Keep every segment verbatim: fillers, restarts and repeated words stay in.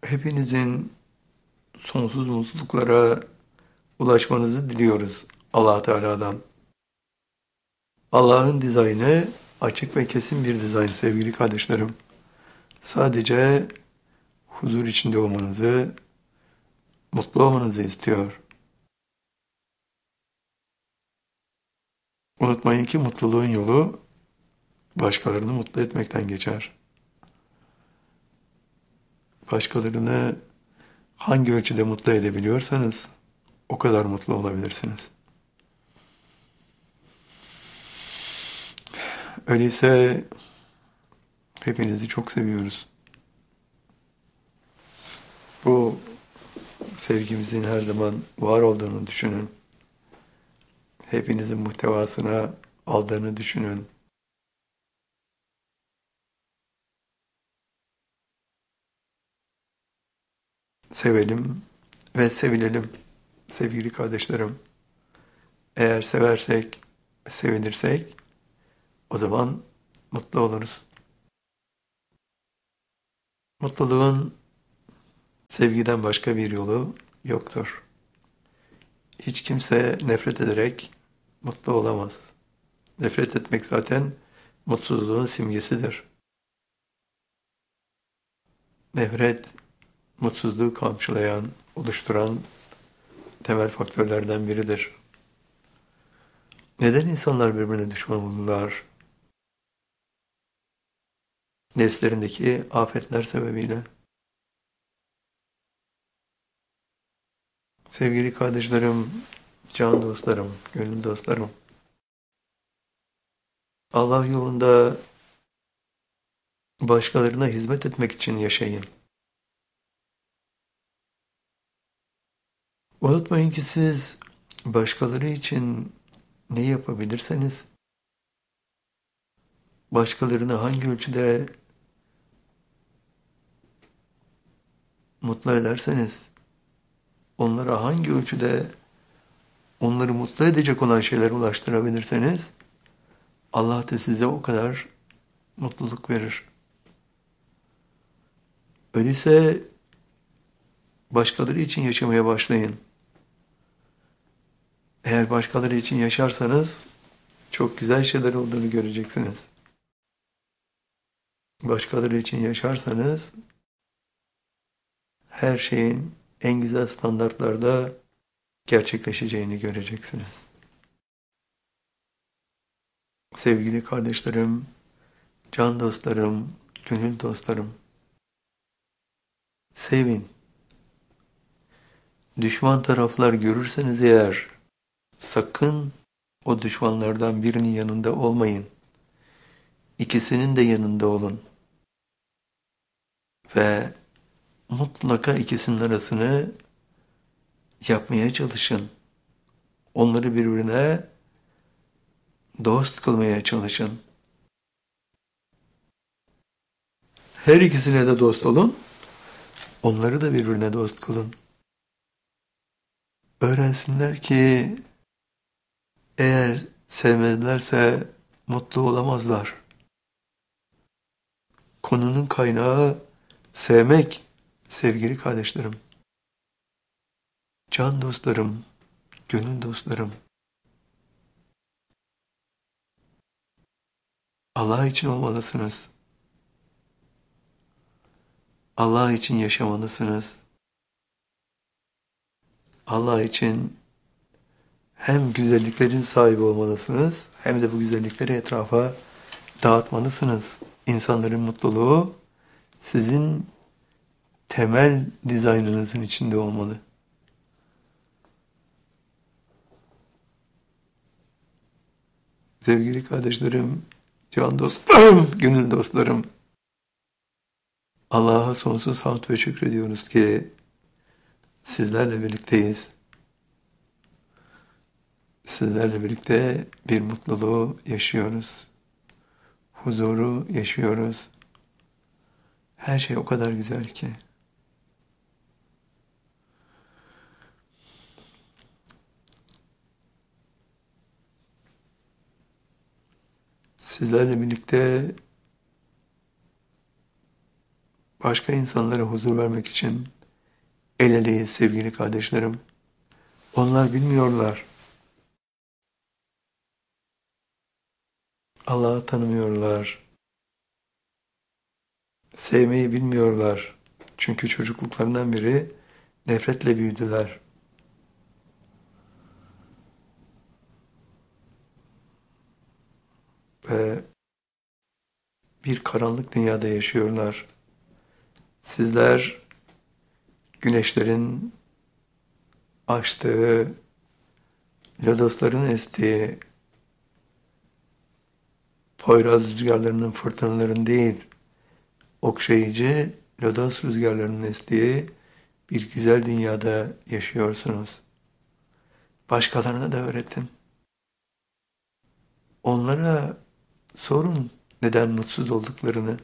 Hepinizin sonsuz mutluluklara ulaşmanızı diliyoruz Allah Teala'dan. Allah'ın dizaynı açık ve kesin bir dizayn sevgili kardeşlerim. Sadece huzur içinde olmanızı, mutlu olmanızı istiyor. Unutmayın ki mutluluğun yolu başkalarını mutlu etmekten geçer. Başkalarını hangi ölçüde mutlu edebiliyorsanız o kadar mutlu olabilirsiniz. Öyleyse hepinizi çok seviyoruz. Bu sevgimizin her zaman var olduğunu düşünün. Hepinizin muhtevasına aldığını düşünün. Sevelim ve sevilelim sevgili kardeşlerim. Eğer seversek, sevinirsek o zaman mutlu oluruz. Mutluluğun sevgiden başka bir yolu yoktur. Hiç kimse nefret ederek mutlu olamaz. Nefret etmek zaten mutsuzluğun simgesidir. Nefret, mutsuzluğu kamçılayan, oluşturan temel faktörlerden biridir. Neden insanlar birbirine düşman olurlar? Nefslerindeki afetler sebebiyle. Sevgili kardeşlerim, can dostlarım, gönül dostlarım. Allah yolunda başkalarına hizmet etmek için yaşayın. Unutmayın ki siz başkaları için ne yapabilirseniz, başkalarını hangi ölçüde mutlu ederseniz, onlara hangi ölçüde onları mutlu edecek olan şeyler ulaştırabilirseniz, Allah da size o kadar mutluluk verir. Öyleyse başkaları için yaşamaya başlayın. Eğer başkaları için yaşarsanız çok güzel şeyler olduğunu göreceksiniz. Başkaları için yaşarsanız her şeyin en güzel standartlarda gerçekleşeceğini göreceksiniz. Sevgili kardeşlerim, can dostlarım, gönül dostlarım, sevin. Düşman taraflar görürseniz eğer, sakın o düşmanlardan birinin yanında olmayın. İkisinin de yanında olun. Ve mutlaka ikisinin arasını yapmaya çalışın. Onları birbirine dost kılmaya çalışın. Her ikisine de dost olun. Onları da birbirine dost kılın. Öğrensinler ki eğer sevmezlerse mutlu olamazlar. Konunun kaynağı sevmek, sevgili kardeşlerim. Can dostlarım, gönül dostlarım. Allah için olmalısınız. Allah için yaşamalısınız. Allah için hem güzelliklerin sahibi olmalısınız, hem de bu güzellikleri etrafa dağıtmalısınız. İnsanların mutluluğu sizin temel dizaynınızın içinde olmalı. Sevgili kardeşlerim, can dostlarım, gönül dostlarım, Allah'a sonsuz hamd ve şükrediyoruz ki sizlerle birlikteyiz. Sizlerle birlikte bir mutluluğu yaşıyoruz. Huzuru yaşıyoruz. Her şey o kadar güzel ki. Sizlerle birlikte başka insanlara huzur vermek için el eleyiz sevgili kardeşlerim. Onlar bilmiyorlar. Allah'ı tanımıyorlar. Sevmeyi bilmiyorlar. Çünkü çocukluklarından beri nefretle büyüdüler. Ve bir karanlık dünyada yaşıyorlar. Sizler güneşlerin açtığı, lodosların estiği, Poyraz rüzgarlarının, fırtınaların değil, okşayıcı lodos rüzgarlarının estiği bir güzel dünyada yaşıyorsunuz. Başkalarına da öğretin. Onlara sorun neden mutsuz olduklarını.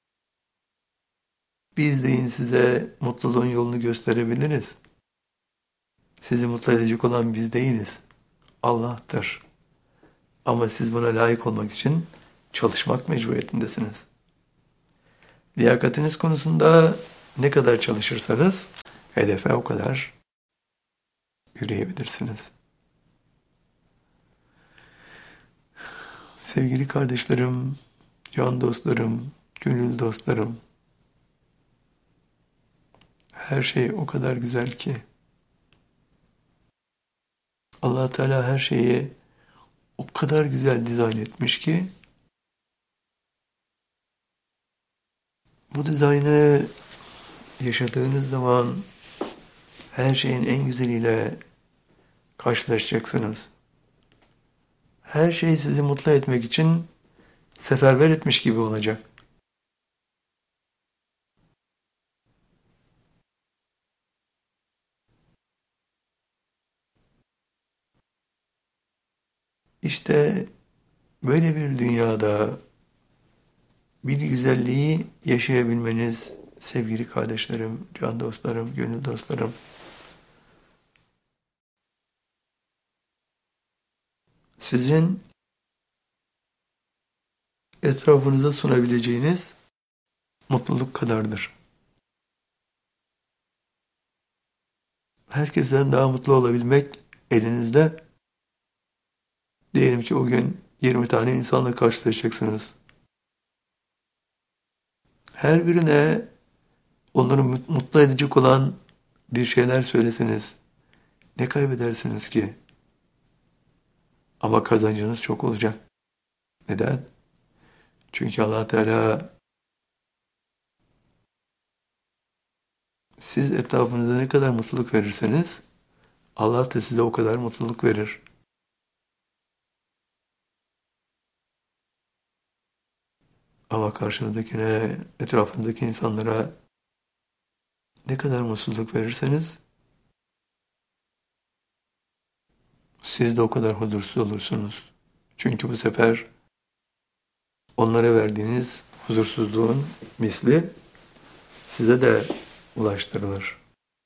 Biz deyin size mutluluğun yolunu gösterebiliriz. Sizi mutlu edecek olan biz değiliz. Allah'tır. Ama siz buna layık olmak için çalışmak mecburiyetindesiniz. Liyakatiniz konusunda ne kadar çalışırsanız hedefe o kadar yürüyebilirsiniz. Sevgili kardeşlerim, can dostlarım, gönül dostlarım, her şey o kadar güzel ki Allah Teala her şeyi o kadar güzel dizayn etmiş ki bu dizaynı yaşadığınız zaman her şeyin en güzeliyle karşılaşacaksınız. Her şey sizi mutlu etmek için seferber etmiş gibi olacak. İşte böyle bir dünyada bir güzelliği yaşayabilmeniz sevgili kardeşlerim, can dostlarım, gönül dostlarım. Sizin etrafınıza sunabileceğiniz mutluluk kadardır. Herkesten daha mutlu olabilmek elinizde. Diyelim ki o gün yirmi tane insanla karşılaşacaksınız. Her birine onları mutlu edecek olan bir şeyler söyleseniz ne kaybedersiniz ki? Ama kazancınız çok olacak. Neden? Çünkü Allah Teala siz etrafınıza ne kadar mutluluk verirseniz Allah da size o kadar mutluluk verir. Ama karşınızdakine, etrafındaki insanlara ne kadar mutluluk verirseniz siz de o kadar huzursuz olursunuz. Çünkü bu sefer onlara verdiğiniz huzursuzluğun misli size de ulaştırılır.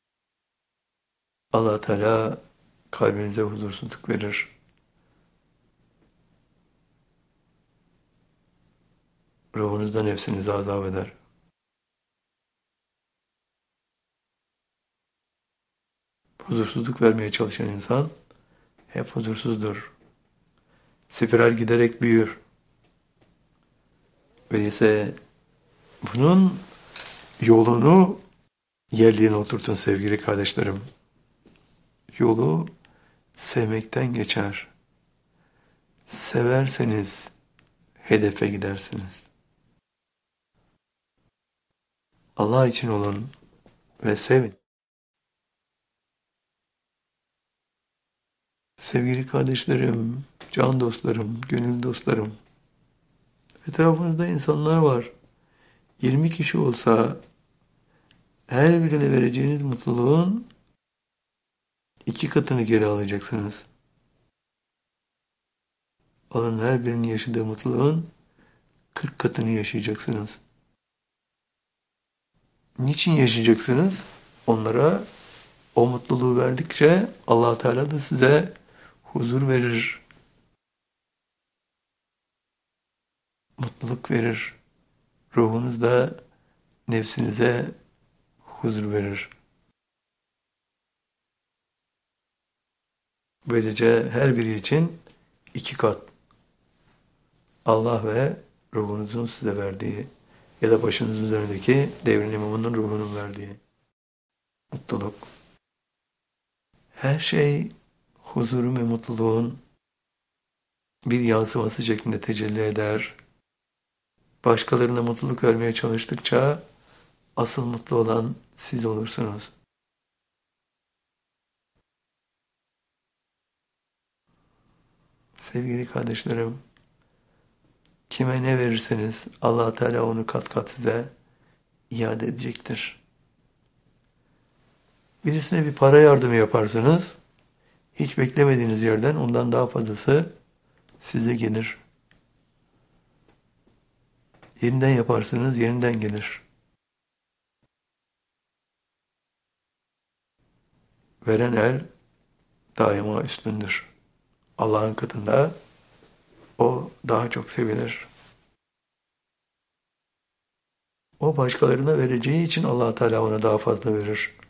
Allah Teala kalbinize huzursuzluk verir. Ruhunuzda nefsinizi azap eder. Huzursuzluk vermeye çalışan insan hep huzursuzdur. Spiral giderek büyür. Ve ise bunun yolunu yerliğine oturtun sevgili kardeşlerim. Yolu sevmekten geçer. Severseniz hedefe gidersiniz. Allah için olun ve sevin. Sevgili kardeşlerim, can dostlarım, gönül dostlarım. Etrafınızda insanlar var. yirmi kişi olsa her birine vereceğiniz mutluluğun iki katını geri alacaksınız. Alın her birinin yaşadığı mutluluğun kırk katını yaşayacaksınız. Niçin yaşayacaksınız? Onlara o mutluluğu verdikçe Allah Teala da size huzur verir. Mutluluk verir. Ruhunuzda nefsinize huzur verir. Böylece her biri için iki kat Allah ve ruhunuzun size verdiği ya da başınızın üzerindeki devrin imamının ruhunun verdiği mutluluk. Her şey huzurun ve mutluluğun bir yansıması şeklinde tecelli eder. Başkalarına mutluluk vermeye çalıştıkça asıl mutlu olan siz olursunuz. Sevgili kardeşlerim, kime ne verirseniz Allah Teala onu kat kat size iade edecektir. Birisine bir para yardımı yaparsınız, hiç beklemediğiniz yerden ondan daha fazlası size gelir. Yeniden yaparsınız, yeniden gelir. Veren el daima üstündür. Allah'ın katında o daha çok sevilir. O başkalarına vereceği için Allah Teala ona daha fazla verir.